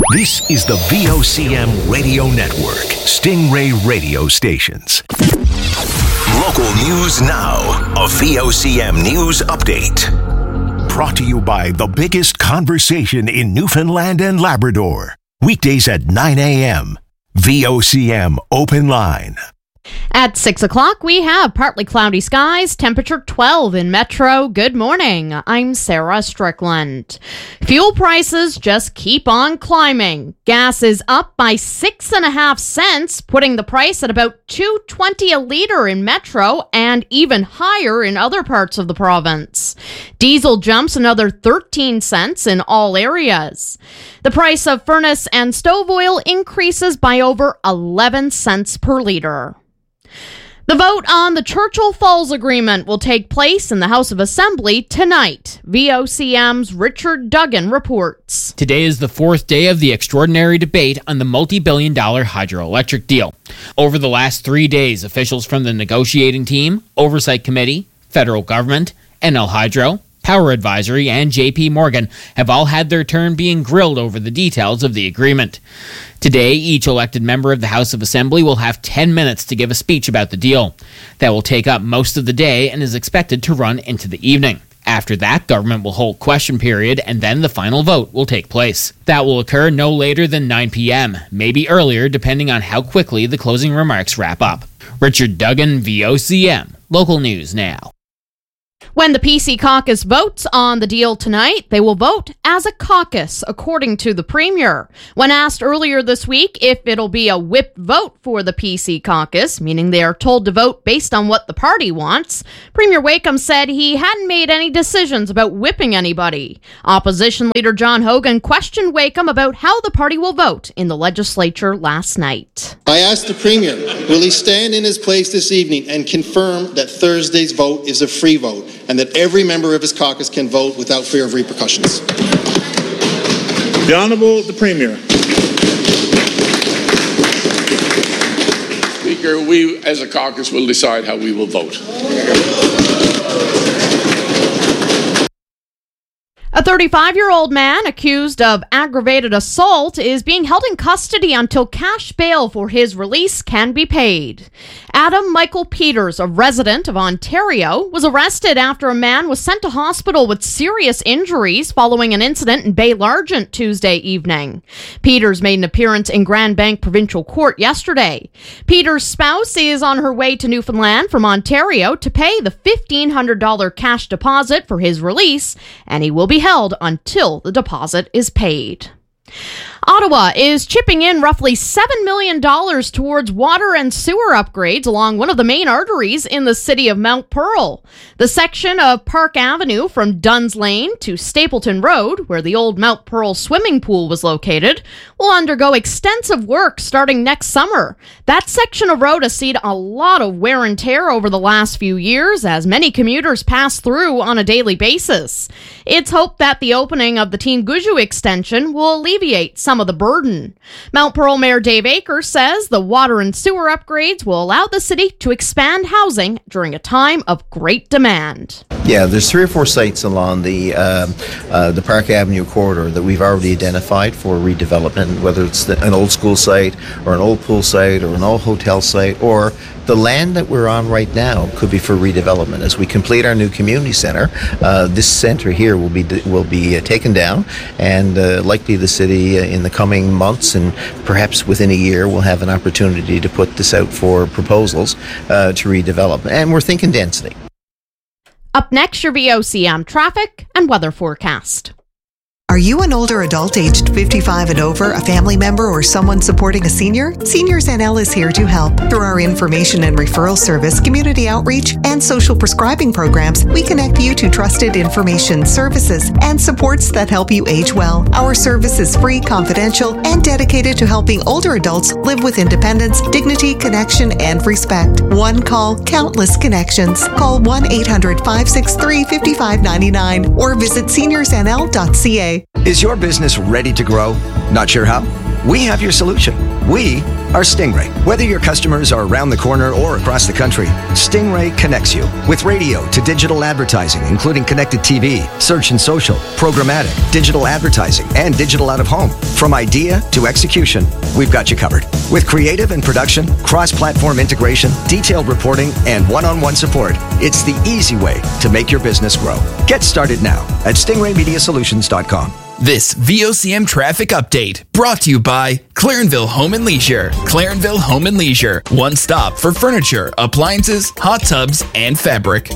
This is the VOCM Radio Network, Stingray Radio Stations. Local news now, a VOCM news update. Brought to you by the biggest conversation in Newfoundland and Labrador. Weekdays at 9 a.m. VOCM Open Line. At 6 o'clock, we have partly cloudy skies, temperature 12 in Metro. Good morning. I'm Sarah Strickland. Fuel prices just keep on climbing. Gas is up by 6.5 cents, putting the price at about $2.20 a litre in Metro and even higher in other parts of the province. Diesel jumps another 13 cents in all areas. The price of furnace and stove oil increases by over 11 cents per litre. The vote on the Churchill Falls Agreement will take place in the House of Assembly tonight. VOCM's Richard Duggan reports. Today is the fourth day of the extraordinary debate on the multi-billion-dollar hydroelectric deal. Over the last 3 days, officials from the negotiating team, Oversight Committee, federal government, NL Hydro, Power Advisory, and JP Morgan have all had their turn being grilled over the details of the agreement. Today, each elected member of the House of Assembly will have 10 minutes to give a speech about the deal. That will take up most of the day and is expected to run into the evening. After that, government will hold question period and then the final vote will take place. That will occur no later than 9 p.m., maybe earlier depending on how quickly the closing remarks wrap up. Richard Duggan, VOCM. Local News Now. When the PC caucus votes on the deal tonight, they will vote as a caucus, according to the Premier. When asked earlier this week if it'll be a whip vote for the PC caucus, meaning they are told to vote based on what the party wants, Premier Wakeham said he hadn't made any decisions about whipping anybody. Opposition leader John Hogan questioned Wakeham about how the party will vote in the legislature last night. I asked the Premier, will he stand in his place this evening and confirm that Thursday's vote is a free vote and that every member of his caucus can vote without fear of repercussions? The Honourable the Premier. Speaker, we as a caucus will decide how we will vote. A 35-year-old man accused of aggravated assault is being held in custody until cash bail for his release can be paid. Adam Michael Peters, a resident of Ontario, was arrested after a man was sent to hospital with serious injuries following an incident in Bay Largent Tuesday evening. Peters made an appearance in Grand Bank Provincial Court yesterday. Peters' spouse is on her way to Newfoundland from Ontario to pay the $1,500 cash deposit for his release, and he will be held until the deposit is paid. Ottawa is chipping in roughly $7 million towards water and sewer upgrades along one of the main arteries in the city of Mount Pearl. The section of Park Avenue from Duns Lane to Stapleton Road, where the old Mount Pearl swimming pool was located, will undergo extensive work starting next summer. That section of road has seen a lot of wear and tear over the last few years as many commuters pass through on a daily basis. It's hoped that the opening of the Teen Guju extension will alleviate some of the burden. Mount Pearl Mayor Dave Akers says the water and sewer upgrades will allow the city to expand housing during a time of great demand. Yeah, there's 3 or 4 sites along the Park Avenue corridor that we've already identified for redevelopment, whether it's an old school site or an old pool site or an old hotel site, or the land that we're on right now could be for redevelopment. As we complete our new community center, this center here will be taken down, and likely the city in the coming months and perhaps within a year will have an opportunity to put this out for proposals to redevelop. And we're thinking density. Up next, your VOCM traffic and weather forecast. Are you an older adult aged 55 and over, a family member, or someone supporting a senior? Seniors NL is here to help. Through our information and referral service, community outreach, and social prescribing programs, we connect you to trusted information, services, and supports that help you age well. Our service is free, confidential, and dedicated to helping older adults live with independence, dignity, connection, and respect. One call, countless connections. Call 1-800-563-5599 or visit seniorsnl.ca. Is your business ready to grow? Not sure how? we have your solution. We are Stingray. Whether your customers are around the corner or across the country, Stingray connects you with radio to digital advertising, including connected TV, search and social, programmatic, digital advertising, and digital out of home. From idea to execution, we've got you covered. With creative and production, cross-platform integration, detailed reporting, and one-on-one support, it's the easy way to make your business grow. Get started now at stingraymediasolutions.com. This VOCM traffic update brought to you by Clarenville Home and Leisure. Clarenville Home and Leisure. One stop for furniture, appliances, hot tubs, and fabric.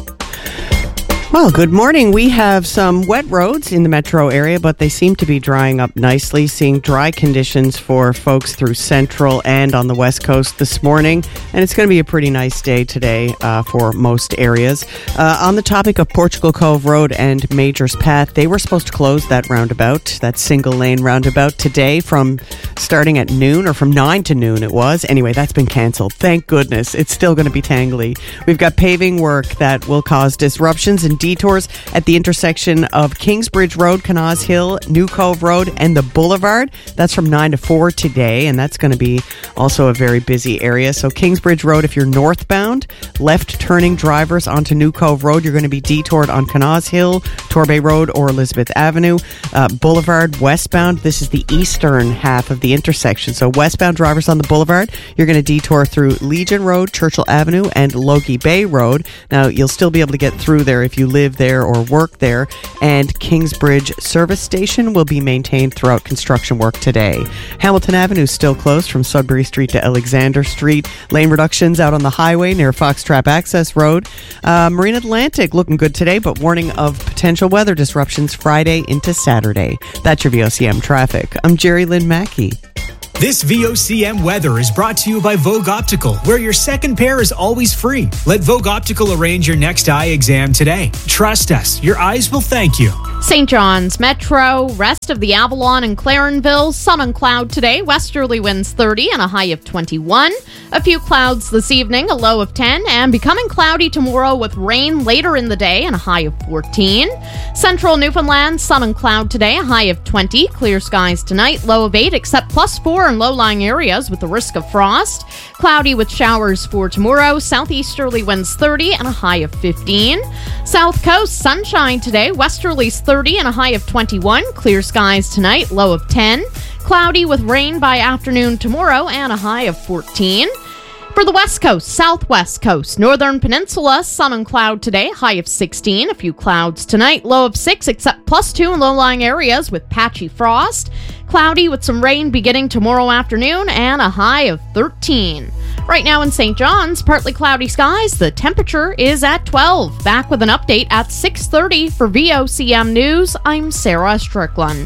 Well, good morning. We have some wet roads in the metro area, but they seem to be drying up nicely. Seeing dry conditions for folks through Central and on the West Coast this morning. And it's going to be a pretty nice day today for most areas. On the topic of Portugal Cove Road and Majors Path, they were supposed to close that roundabout, that single lane roundabout today from starting at noon, or from 9 to noon it was. Anyway, that's been cancelled. Thank goodness. It's still going to be tangly. We've got paving work that will cause disruptions and detours at the intersection of Kingsbridge Road, Canaz Hill, New Cove Road, and the Boulevard. That's from 9 to 4 today, and that's going to be also a very busy area. So Kingsbridge Road, if you're northbound, left-turning drivers onto New Cove Road, you're going to be detoured on Canaz Hill, Torbay Road, or Elizabeth Avenue. Boulevard, westbound, this is the eastern half of the intersection. So westbound drivers on the Boulevard, you're going to detour through Legion Road, Churchill Avenue, and Logie Bay Road. Now, you'll still be able to get through there if you live there or work there, and Kingsbridge Service Station will be maintained throughout construction work today. Hamilton Avenue is still closed from Sudbury Street to Alexander Street. Lane reductions out on the highway near Fox Trap Access Road. Marine Atlantic looking good today, but warning of potential weather disruptions Friday into Saturday. That's your VOCM traffic. I'm Jerry Lynn Mackey. This VOCM weather is brought to you by Vogue Optical, where your second pair is always free. Let Vogue Optical arrange your next eye exam today. Trust us, your eyes will thank you. St. John's Metro, rest of the Avalon and Clarenville, sun and cloud today, westerly winds 30 and a high of 21. A few clouds this evening, a low of 10, and becoming cloudy tomorrow with rain later in the day and a high of 14. Central Newfoundland, sun and cloud today, a high of 20. Clear skies tonight, low of 8, except +4 in low-lying areas with the risk of frost. Cloudy with showers for tomorrow, southeasterly winds 30 and a high of 15. South Coast, sunshine today, westerlies 30 and a high of 21. Clear skies tonight, low of 10. Cloudy with rain by afternoon tomorrow and a high of 14. For the West Coast, Southwest Coast, Northern Peninsula, sun and cloud today, high of 16. A few clouds tonight, low of 6, except +2 in low-lying areas with patchy frost. Cloudy with some rain beginning tomorrow afternoon and a high of 13. Right now in St. John's, partly cloudy skies. The temperature is at 12. Back with an update at 6:30 for VOCM News. I'm Sarah Strickland.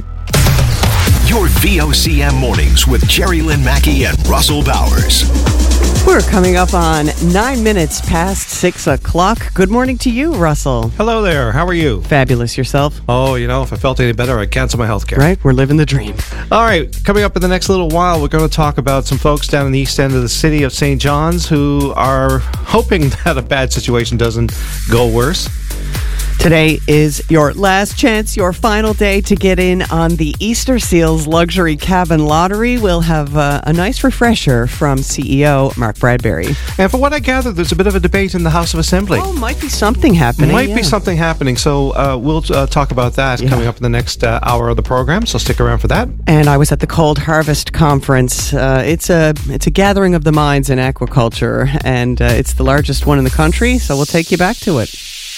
Your VOCM mornings with Jerry Lynn Mackey and Russell Bowers. We're coming up on 9 minutes past 6 o'clock. Good morning to you, Russell. Hello there. How are you? Fabulous. Yourself? Oh, if I felt any better, I'd cancel my health care. Right? We're living the dream. All right. Coming up in the next little while, we're going to talk about some folks down in the east end of the city of St. John's who are hoping that a bad situation doesn't go worse. Today is your last chance, your final day to get in on the Easter Seals Luxury Cabin Lottery. We'll have a nice refresher from CEO Mark Bradbury. And for what I gather, there's a bit of a debate in the House of Assembly. Oh, might be something happening. Might be something happening. So we'll talk about that coming up in the next hour of the program. So stick around for that. And I was at the Cold Harvest Conference. It's a gathering of the minds in aquaculture, and it's the largest one in the country. So we'll take you back to it.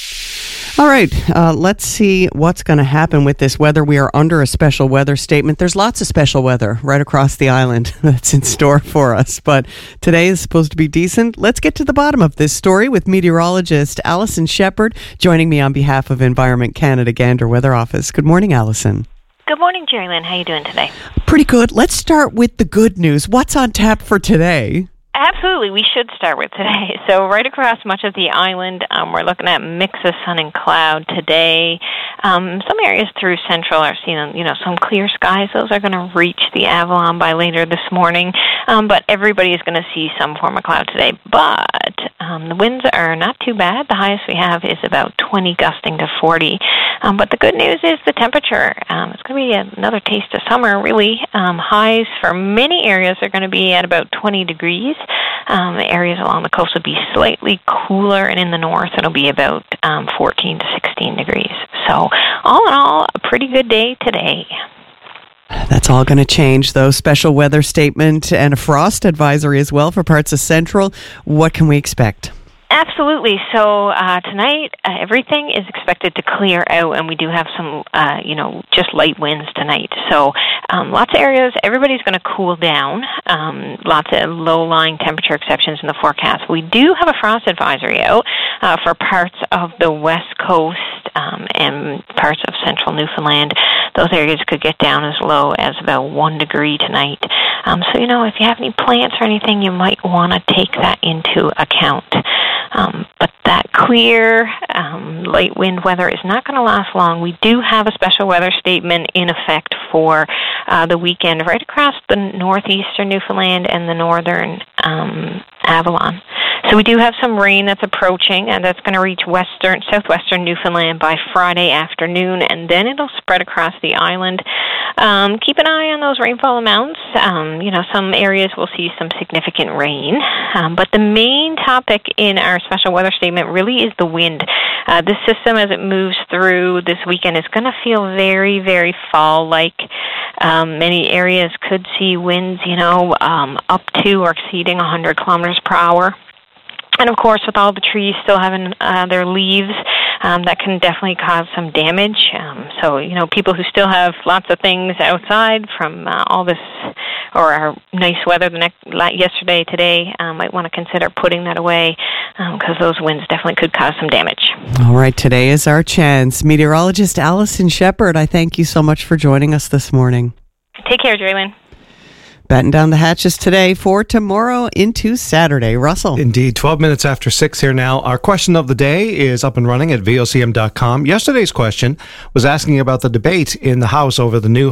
All right, let's see what's going to happen with this weather. We are under a special weather statement. There's lots of special weather right across the island that's in store for us, but today is supposed to be decent. Let's get to the bottom of this story with meteorologist Alison Shepard joining me on behalf of Environment Canada Gander Weather Office. Good morning, Alison. Good morning, Jerry Lynn. How are you doing today? Pretty good. Let's start with the good news. What's on tap for today? Absolutely. We should start with today. So right across much of the island, we're looking at mix of sun and cloud today. Some areas through Central are seeing, some clear skies. Those are going to reach the Avalon by later this morning. but everybody is going to see some form of cloud today. But the winds are not too bad. The highest we have is about 20, gusting to 40. But the good news is the temperature. It's going to be another taste of summer, really. Highs for many areas are going to be at about 20 degrees. Areas along the coast will be slightly cooler, and in the north it'll be about 14 to 16 degrees. So all in all, a pretty good day today. That's all going to change, though. Special weather statement and a frost advisory as well for parts of Central. What can we expect? Absolutely. So tonight, everything is expected to clear out, and we do have some, just light winds tonight. So lots of areas, everybody's going to cool down. Lots of low-lying temperature exceptions in the forecast. We do have a frost advisory out for parts of the West Coast and parts of central Newfoundland. Those areas could get down as low as about 1 degree tonight. So, if you have any plants or anything, you might want to take that into account. But that clear, light wind weather is not going to last long. We do have a special weather statement in effect for the weekend right across the northeastern Newfoundland and the northern Avalon. So we do have some rain that's approaching, and that's going to reach southwestern Newfoundland by Friday afternoon, and then it'll spread across the island. Keep an eye on those rainfall amounts. Some areas will see some significant rain, but the main topic in our special weather statement really is the wind. This system, as it moves through this weekend, is going to feel very, very fall-like. Many areas could see winds, up to or exceeding 100 kilometers per hour. And, of course, with all the trees still having their leaves, that can definitely cause some damage. So, people who still have lots of things outside from all this or our nice weather yesterday, today, might want to consider putting that away because those winds definitely could cause some damage. All right, today is our chance. Meteorologist Allison Shepard, I thank you so much for joining us this morning. Take care, Jalen. Batten down the hatches today for tomorrow into Saturday. Russell. Indeed. 12 minutes after 6 here now. Our question of the day is up and running at vocm.com. Yesterday's question was asking about the debate in the House over the new